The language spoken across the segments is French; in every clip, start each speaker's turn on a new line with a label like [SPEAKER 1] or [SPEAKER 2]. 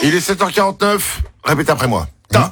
[SPEAKER 1] Il est 7h49. Répète après moi.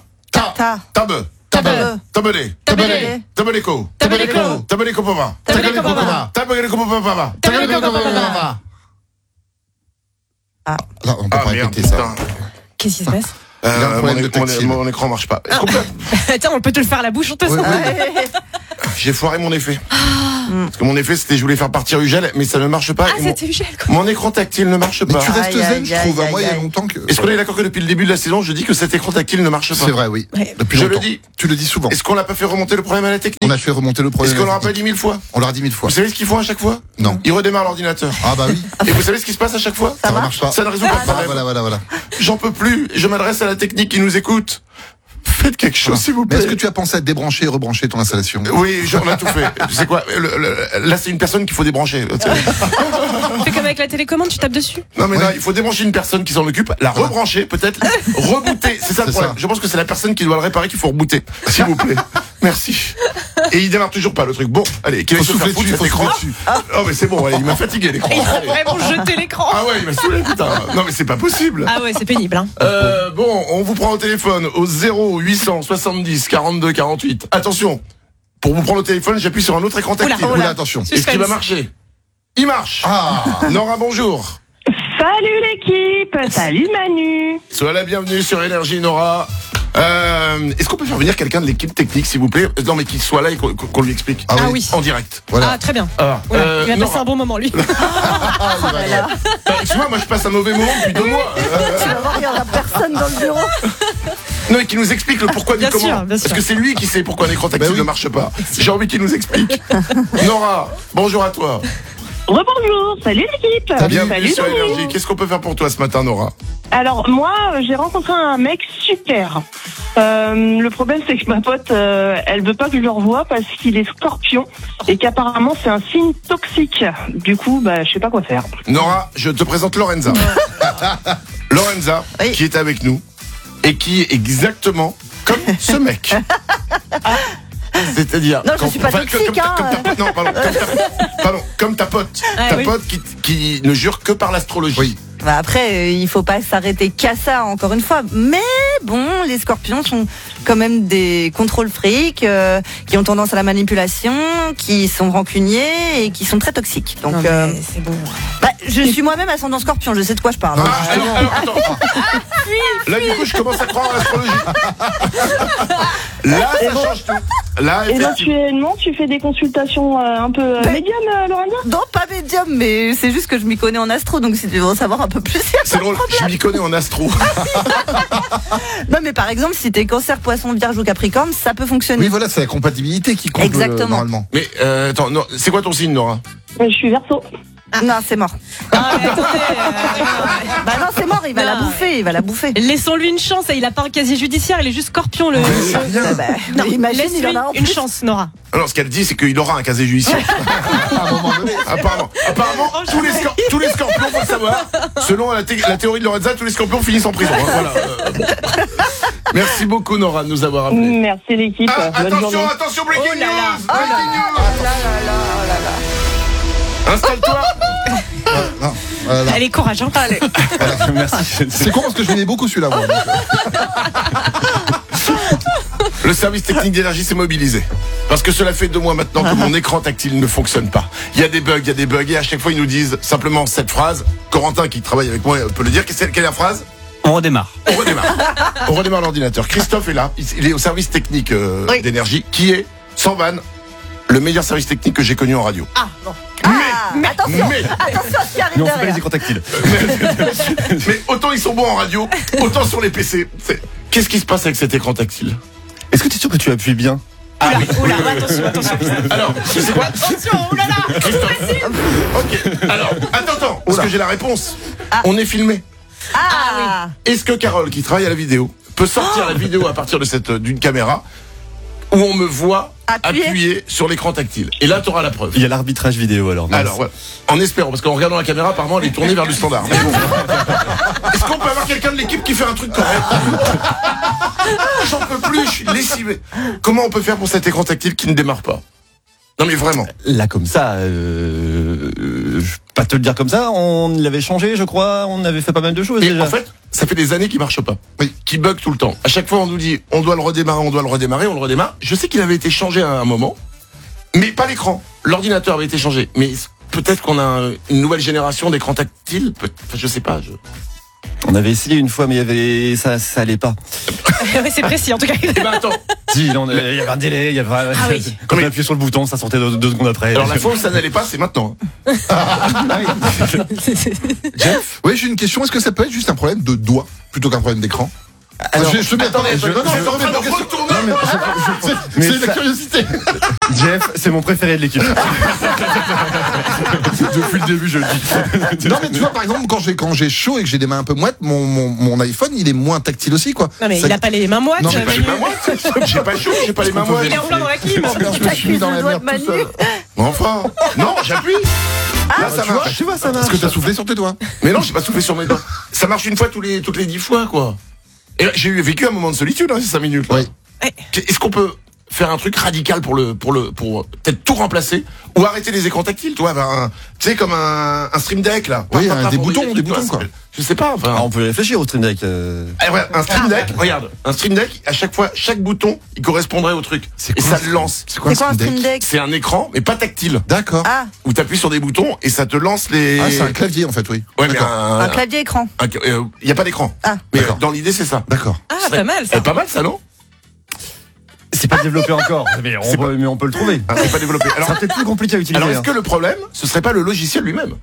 [SPEAKER 2] Ah, non, on peut pas répéter ça.
[SPEAKER 1] Putain.
[SPEAKER 3] Qu'est-ce qui se passe?
[SPEAKER 1] Mon écran marche pas.
[SPEAKER 3] Tiens, on peut te le faire à la bouche, on te sent.
[SPEAKER 1] J'ai foiré mon effet. Parce que mon effet, c'était je voulais faire partir Ugel, mais ça ne marche pas.
[SPEAKER 3] Ah, c'était Ugel, quoi.
[SPEAKER 1] Mon écran tactile ne marche
[SPEAKER 2] Mais
[SPEAKER 1] pas.
[SPEAKER 2] tu restes zen, je trouve. Moi, il y a longtemps que.
[SPEAKER 1] Est-ce qu'on est d'accord que depuis le début de la saison, je dis que cet écran tactile ne marche pas?
[SPEAKER 2] C'est vrai, oui.
[SPEAKER 3] Ouais.
[SPEAKER 2] Depuis
[SPEAKER 1] Je
[SPEAKER 2] longtemps.
[SPEAKER 1] le dis.
[SPEAKER 2] Tu le dis souvent.
[SPEAKER 1] Est-ce qu'on l'a pas fait remonter le problème à la technique?
[SPEAKER 2] On a fait remonter le problème.
[SPEAKER 1] Est-ce qu'on l'aura pas dit 1000 fois?
[SPEAKER 2] On l'a dit 1000 fois.
[SPEAKER 1] Vous savez ce qu'ils font à chaque fois?
[SPEAKER 2] Non.
[SPEAKER 1] Ils redémarrent l'ordinateur.
[SPEAKER 2] Ah bah oui.
[SPEAKER 1] Et vous savez ce qui se passe à chaque fois?
[SPEAKER 2] Ça marche pas.
[SPEAKER 1] Ça ne résout pas le
[SPEAKER 2] Ah,
[SPEAKER 1] problème.
[SPEAKER 2] voilà.
[SPEAKER 1] J'en peux plus. Je m'adresse à la technique qui nous écoute. Faites quelque chose, s'il vous
[SPEAKER 2] Mais
[SPEAKER 1] plaît.
[SPEAKER 2] est-ce que tu as pensé à débrancher et rebrancher ton installation?
[SPEAKER 1] Oui, on a tout fait. Tu sais quoi? Là, c'est une personne qu'il faut débrancher.
[SPEAKER 3] Fais comme avec la télécommande, tu tapes dessus.
[SPEAKER 1] Non, mais
[SPEAKER 2] Ouais.
[SPEAKER 1] là, il faut débrancher une personne qui s'en occupe, la rebrancher, peut-être, rebooter. C'est ça le
[SPEAKER 2] C'est
[SPEAKER 1] problème.
[SPEAKER 2] ça.
[SPEAKER 1] Je pense que c'est la personne qui doit le réparer qu'il faut rebooter. S'il vous plaît. Merci. Et il démarre toujours pas le truc. Bon, allez, qu'il
[SPEAKER 2] Faut
[SPEAKER 1] aille se faire
[SPEAKER 2] souffler
[SPEAKER 1] foutre
[SPEAKER 2] dessus,
[SPEAKER 1] cet
[SPEAKER 2] faut
[SPEAKER 1] écran.
[SPEAKER 2] souffler dessus.
[SPEAKER 1] Oh, mais c'est bon, allez, il m'a fatigué l'écran.
[SPEAKER 3] Il a
[SPEAKER 1] Allez.
[SPEAKER 3] vraiment jeté l'écran.
[SPEAKER 1] Ah ouais, il m'a saoulé, putain. Non, mais c'est pas possible.
[SPEAKER 3] Ah ouais, c'est pénible, hein.
[SPEAKER 1] Bon, on vous prend au téléphone au 0870 42 48. Attention, pour vous prendre au téléphone, j'appuie sur un autre écran tactile.
[SPEAKER 2] Oula, attention.
[SPEAKER 1] Est-ce qu'il va marcher? Il marche.
[SPEAKER 2] Ah.
[SPEAKER 1] Nora, bonjour.
[SPEAKER 4] Salut l'équipe, salut Manu.
[SPEAKER 1] Sois la bienvenue sur Énergie, Nora. Est-ce qu'on peut faire venir quelqu'un de l'équipe technique, s'il vous plaît? Non, mais qu'il soit là et qu'on lui explique.
[SPEAKER 2] Ah
[SPEAKER 3] Ah
[SPEAKER 2] oui.
[SPEAKER 3] oui.
[SPEAKER 1] En direct.
[SPEAKER 2] Voilà.
[SPEAKER 3] Ah, très bien.
[SPEAKER 1] Ah,
[SPEAKER 3] Oula, il va
[SPEAKER 1] Nora.
[SPEAKER 3] passer un bon moment, lui.
[SPEAKER 1] Excuse-moi, moi je passe un mauvais moment depuis 2 mois.
[SPEAKER 5] Tu vas voir, il n'y aura personne dans le bureau.
[SPEAKER 1] Non, mais qui nous explique le pourquoi du
[SPEAKER 3] Bien
[SPEAKER 1] comment.
[SPEAKER 3] sûr, bien sûr.
[SPEAKER 1] Parce que c'est lui qui sait pourquoi un écran tactile
[SPEAKER 2] Ben oui.
[SPEAKER 1] ne marche pas. J'ai envie qu'il nous explique. Nora, bonjour à toi.
[SPEAKER 4] Rebonjour, salut l'équipe.
[SPEAKER 1] Bienvenue
[SPEAKER 4] Salut
[SPEAKER 1] sur
[SPEAKER 4] Manu.
[SPEAKER 1] Énergie. Qu'est-ce qu'on peut faire pour toi ce matin, Nora?
[SPEAKER 4] Alors moi, j'ai rencontré un mec super. Le problème c'est que ma pote, elle veut pas que je le revoie parce qu'il est scorpion et qu'apparemment c'est un signe toxique. Du coup, je sais pas quoi faire.
[SPEAKER 1] Nora, je te présente Lorenza. Lorenza,
[SPEAKER 5] Oui.
[SPEAKER 1] qui est avec nous et qui est exactement comme ce mec. C'est-à-dire...
[SPEAKER 5] Non, je suis pas toxique,
[SPEAKER 1] comme ta pote.
[SPEAKER 3] Ah,
[SPEAKER 1] Ta
[SPEAKER 3] oui.
[SPEAKER 1] pote qui ne jure que par l'astrologie.
[SPEAKER 2] Oui.
[SPEAKER 5] Bah après, il faut pas s'arrêter qu'à ça, encore une fois. Mais bon, les scorpions sont quand même des contrôles fric, qui ont tendance à la manipulation, qui sont rancuniers et qui sont très toxiques. Donc,
[SPEAKER 3] Non, mais c'est bon.
[SPEAKER 5] je suis moi-même ascendant scorpion, je sais de quoi je parle.
[SPEAKER 1] Ah, alors, attends. Là, du coup, je commence à croire à l'astrologie. Là, ça change tout. Là, effectivement.
[SPEAKER 4] Éventuellement, tu fais des consultations un peu médium, Lorenza?
[SPEAKER 5] Non, pas médium, mais c'est juste que je m'y connais en astro, donc si tu veux en savoir un peu plus, y a
[SPEAKER 1] C'est drôle, je m'y connais en astro.
[SPEAKER 5] Non, mais par exemple, si t'es cancer, poisson, vierge ou capricorne, ça peut fonctionner.
[SPEAKER 2] Oui, voilà, c'est la compatibilité qui compte
[SPEAKER 5] Exactement.
[SPEAKER 2] normalement.
[SPEAKER 1] Mais attends, non, c'est quoi ton signe, Nora?
[SPEAKER 4] Je suis verso.
[SPEAKER 5] Non, c'est mort.
[SPEAKER 3] Ah, mais attendez,
[SPEAKER 5] Bah non, c'est mort, il va
[SPEAKER 3] Non.
[SPEAKER 5] la bouffer.
[SPEAKER 3] laissez-lui une chance. Il a pas un casier judiciaire, il est juste scorpion. Le... Non,
[SPEAKER 5] Imagine, il
[SPEAKER 3] laisse-lui
[SPEAKER 5] en a en
[SPEAKER 3] une
[SPEAKER 5] plus.
[SPEAKER 3] chance, Nora.
[SPEAKER 1] Alors, ce qu'elle dit, c'est qu'il aura un casier judiciaire.
[SPEAKER 2] À un moment donné.
[SPEAKER 1] Apparemment, tous les scorpions, faut le savoir. Selon la théorie de Lorenza, tous les scorpions finissent en prison. Hein, voilà. Bon. Merci beaucoup, Nora, de nous avoir appelés.
[SPEAKER 4] Merci l'équipe. Bonne journée.
[SPEAKER 1] Attention, breaking
[SPEAKER 3] Oh là là.
[SPEAKER 1] news! Breaking news! Installe-toi!
[SPEAKER 2] Non, voilà.
[SPEAKER 3] Allez, courage, hein. Allez.
[SPEAKER 1] Merci.
[SPEAKER 2] C'est con parce que je venais beaucoup celui-là. Moi, donc,
[SPEAKER 1] Le service technique d'énergie s'est mobilisé. Parce que cela fait 2 mois maintenant que mon écran tactile ne fonctionne pas. Il y a des bugs, et à chaque fois ils nous disent simplement cette phrase. Corentin qui travaille avec moi peut le dire. Quelle est la phrase?
[SPEAKER 6] On redémarre.
[SPEAKER 1] On redémarre. On redémarre l'ordinateur. Christophe est là. Il est au service technique
[SPEAKER 5] Oui.
[SPEAKER 1] d'énergie, qui est, sans vanne, le meilleur service technique que j'ai connu en radio.
[SPEAKER 5] Ah, bon. Attention,
[SPEAKER 1] mais-
[SPEAKER 5] attention à ce qui arrive
[SPEAKER 6] Mais on fait pas les
[SPEAKER 5] derrière.
[SPEAKER 6] écrans tactiles.
[SPEAKER 1] Mais autant ils sont bons en radio, autant sur les PC. Qu'est-ce qui se passe avec cet écran tactile?
[SPEAKER 6] Est-ce que tu es sûr que tu appuies bien?
[SPEAKER 3] Oula, attention.
[SPEAKER 1] Alors, je sais quoi?
[SPEAKER 3] Attention, oulala.
[SPEAKER 1] Ok. Alors, attends, parce que j'ai la réponse. On est filmé.
[SPEAKER 5] Ah,
[SPEAKER 1] Est-ce que Carole, qui travaille à la vidéo, peut sortir la vidéo à partir de d'une caméra où on me voit appuyer sur l'écran tactile? Et là, tu auras la preuve.
[SPEAKER 6] Il y a l'arbitrage vidéo alors. mince.
[SPEAKER 1] Alors, voilà. En espérant, parce qu'en regardant la caméra, apparemment, elle est tournée vers le standard. Mais bon. Est-ce qu'on peut avoir quelqu'un de l'équipe qui fait un truc correct? J'en peux plus, je suis lessivé. Comment on peut faire pour cet écran tactile qui ne démarre pas? Non mais vraiment.
[SPEAKER 6] Là, comme ça, je vais pas te le dire comme ça, on l'avait changé, je crois, on avait fait pas mal de choses
[SPEAKER 1] Et
[SPEAKER 6] déjà.
[SPEAKER 1] en fait, ça fait des années qu'il marche pas. Oui. Qui bug tout le temps. À chaque fois, on nous dit, on doit le redémarrer, on le redémarre. Je sais qu'il avait été changé à un moment, mais pas l'écran. L'ordinateur avait été changé. Mais peut-être qu'on a une nouvelle génération d'écrans tactiles. Enfin, je sais pas.
[SPEAKER 6] On avait essayé une fois, mais ça allait pas.
[SPEAKER 3] Ouais, c'est précis en tout cas.
[SPEAKER 1] Eh ben attends.
[SPEAKER 6] Si, il y avait un délai, il y avait.
[SPEAKER 3] Ah oui.
[SPEAKER 6] Quand on appuyait sur le bouton, ça sortait 2 secondes après.
[SPEAKER 1] Alors la fois où ça n'allait pas, c'est maintenant.
[SPEAKER 2] Jeff. Oui, j'ai une question. Est-ce que ça peut être juste un problème de doigt plutôt qu'un problème d'écran?
[SPEAKER 1] Alors,
[SPEAKER 2] attendez,
[SPEAKER 6] Mais
[SPEAKER 2] c'est
[SPEAKER 6] ça-
[SPEAKER 2] la curiosité.
[SPEAKER 6] Jeff, c'est mon préféré de l'équipe. Depuis le début, je le dis.
[SPEAKER 2] Non mais tu vois par exemple quand j'ai chaud et que j'ai des mains un peu moites, mon iPhone il est moins tactile aussi quoi.
[SPEAKER 3] Non mais
[SPEAKER 2] Ça-
[SPEAKER 3] il a pas les mains moites.
[SPEAKER 2] Non,
[SPEAKER 1] J'ai pas les mains moites. J'ai pas chaud, j'ai pas les mains moites.
[SPEAKER 3] Il est en plein dans la clim.
[SPEAKER 2] Je me suis mis dans la merde tout seul.
[SPEAKER 1] Enfin, non, j'appuie. Là, ça marche.
[SPEAKER 6] Tu vois, ça marche.
[SPEAKER 2] Est-ce que t'as soufflé sur tes doigts?
[SPEAKER 1] Mais non, j'ai pas soufflé sur mes doigts. Ça marche une fois toutes les 10 fois, quoi. Et là, j'ai vécu un moment de solitude, ces 5 minutes. Là.
[SPEAKER 2] Oui.
[SPEAKER 1] Est-ce qu'on peut faire un truc radical pour peut-être tout remplacer ou arrêter les écrans tactiles, toi, tu sais, comme un Stream Deck, là.
[SPEAKER 2] Oui, des
[SPEAKER 1] pour
[SPEAKER 2] boutons,
[SPEAKER 1] briller,
[SPEAKER 2] des
[SPEAKER 1] tu vois,
[SPEAKER 2] boutons, quoi.
[SPEAKER 1] Je sais pas, enfin.
[SPEAKER 6] Ah, on peut réfléchir au Stream Deck.
[SPEAKER 1] Ouais, un Stream Deck, regarde, un Stream Deck, à chaque fois, chaque bouton, il correspondrait au truc. Et ça le lance.
[SPEAKER 2] C'est quoi
[SPEAKER 5] C'est quoi un Stream Deck?
[SPEAKER 1] C'est un écran, mais pas tactile.
[SPEAKER 2] D'accord.
[SPEAKER 5] Ah,
[SPEAKER 1] Où t'appuies sur des boutons et ça te lance les.
[SPEAKER 2] Ah, c'est un clavier en fait, oui.
[SPEAKER 1] Ouais, mais
[SPEAKER 2] D'accord.
[SPEAKER 5] un clavier écran.
[SPEAKER 1] il y a pas d'écran.
[SPEAKER 5] Ah.
[SPEAKER 1] Mais
[SPEAKER 2] D'accord.
[SPEAKER 1] dans l'idée, c'est ça.
[SPEAKER 2] D'accord.
[SPEAKER 3] Ah, pas mal ça.
[SPEAKER 1] Pas mal, ça, non?
[SPEAKER 6] C'est pas développé encore, mais on peut le trouver.
[SPEAKER 1] Ah, c'est pas développé.
[SPEAKER 6] Ça sera peut-être plus compliqué à utiliser.
[SPEAKER 1] Alors, est-ce
[SPEAKER 6] hein.
[SPEAKER 1] que le problème, ce serait pas le logiciel lui-même?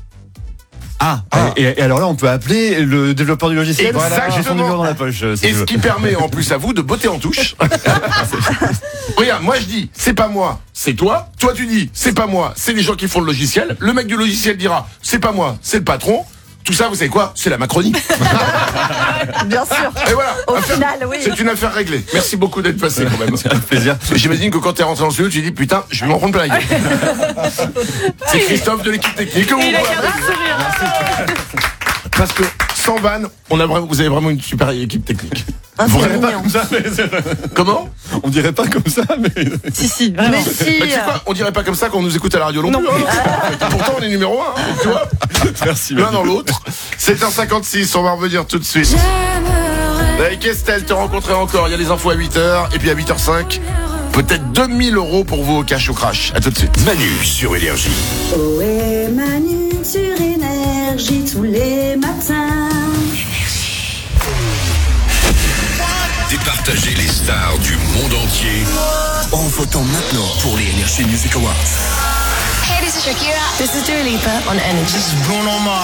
[SPEAKER 6] Et alors là, on peut appeler le développeur du logiciel.
[SPEAKER 1] Exactement.
[SPEAKER 6] J'ai son numéro dans la poche. Si
[SPEAKER 1] Et
[SPEAKER 6] tu
[SPEAKER 1] ce
[SPEAKER 6] veux.
[SPEAKER 1] qui permet en plus à vous de botter en touche. Regarde, moi je dis, c'est pas moi, c'est toi. Toi tu dis, c'est pas moi, c'est les gens qui font le logiciel. Le mec du logiciel dira, c'est pas moi, c'est le patron. Tout ça, vous savez quoi? C'est la Macronie.
[SPEAKER 5] Bien sûr.
[SPEAKER 1] Et voilà.
[SPEAKER 5] Au
[SPEAKER 1] Affaire-
[SPEAKER 5] final, oui.
[SPEAKER 1] C'est une affaire réglée. Merci beaucoup d'être passé quand même.
[SPEAKER 6] C'est un plaisir.
[SPEAKER 1] J'imagine que quand t'es rentré dans le studio, tu dis, putain, je vais m'en prendre plein la gueule. C'est Christophe de l'équipe technique. que vous
[SPEAKER 3] Il a
[SPEAKER 1] voyez.
[SPEAKER 3] gardé le sourire.
[SPEAKER 1] Parce que sans vanne, vous avez vraiment une super équipe technique.
[SPEAKER 5] Ah,
[SPEAKER 1] Vous
[SPEAKER 5] c'est
[SPEAKER 1] rêvez pas
[SPEAKER 5] mignon.
[SPEAKER 6] Comme ça, mais
[SPEAKER 1] Comment?
[SPEAKER 6] on dirait pas comme ça, mais.
[SPEAKER 3] Si, vraiment.
[SPEAKER 5] Mais si.
[SPEAKER 1] Bah, tu sais quoi, on dirait pas comme ça quand on nous écoute à la radio non,
[SPEAKER 3] Non.
[SPEAKER 1] plus. Hein. Pourtant, on est numéro 1, hein, tu vois.
[SPEAKER 6] Merci.
[SPEAKER 1] L'un dans l'autre. 7h56, on va revenir tout de suite. Avec Estelle, te rencontrer encore. Il y a les infos à 8h. Et puis à 8h05, peut-être 2000 € pour vous au cash ou crash. À tout de suite.
[SPEAKER 7] Manu sur Énergie.
[SPEAKER 8] Oh et Manu sur Énergie tous les matins.
[SPEAKER 7] Départager les stars du monde entier en votant maintenant pour les Energy Music Awards.
[SPEAKER 9] Hey, this is Shakira. This is Dua Lipa on Energy.